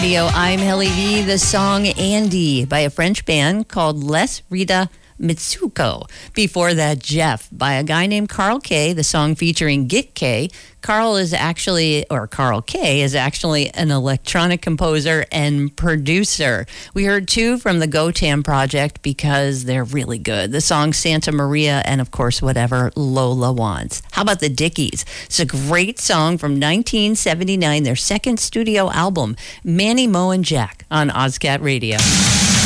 I'm Helly V. The song Andy by a French band called Les Rita Mitsuko. Before that, Jeff by a guy named Carl K. The song featuring Git K. Carl K is actually an electronic composer and producer. We heard two from the Gotan project because they're really good. The song Santa Maria and, of course, Whatever Lola Wants. How about the Dickies? It's a great song from 1979, their second studio album, Manny, Mo, and Jack on OzCat Radio.